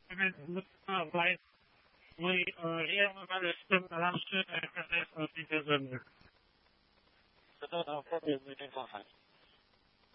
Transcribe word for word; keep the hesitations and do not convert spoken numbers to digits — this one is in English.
Like, we, uh, yeah, we got to step around shit and that's what we do. 这都能分别规定上海。